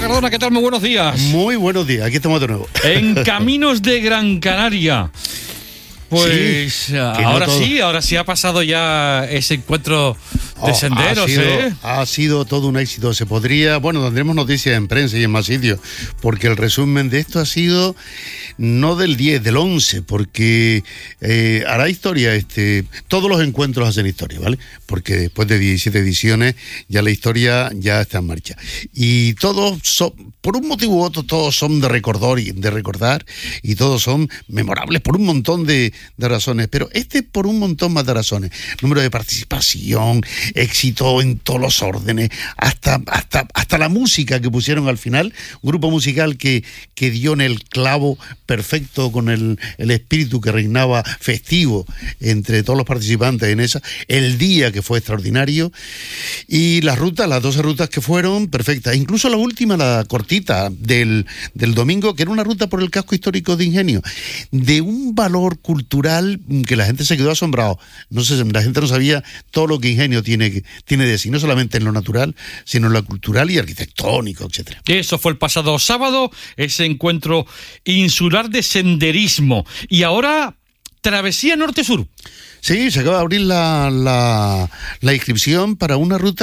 Cardona, ¿qué tal? Muy buenos días. Muy buenos días, aquí estamos de nuevo. En Caminos de Gran Canaria. Pues sí, ahora sí ha pasado ya ese encuentro de senderos, ha sido todo un éxito. Tendremos noticias en prensa y en más sitios, porque el resumen de esto ha sido no del 10, del 11, porque hará historia, todos los encuentros hacen historia, ¿vale? Porque después de 17 ediciones ya la historia ya está en marcha. Y todos son, por un motivo u otro, todos son de recordar, y todos son memorables por un montón de razones, pero por un montón más de razones. Número de participación, éxito en todos los órdenes, hasta la música que pusieron al final, un grupo musical que dio en el clavo perfecto con el espíritu que reinaba festivo entre todos los participantes en el día que fue extraordinario, y las 12 rutas que fueron perfectas, incluso la última, la cortita del domingo, que era una ruta por el casco histórico de Ingenio, de un valor cultural que la gente se quedó asombrado. La gente no sabía todo lo que Ingenio tiene de sí, no solamente en lo natural, sino en lo cultural y arquitectónico, etcétera. Eso fue el pasado sábado, ese encuentro insular de senderismo. Y ahora, travesía norte-sur. Sí, se acaba de abrir la inscripción para una ruta